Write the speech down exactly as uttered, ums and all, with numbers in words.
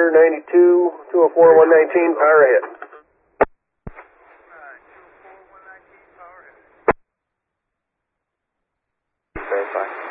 Cruiser ninety-two, two oh four, one nineteen, power ahead. Verify.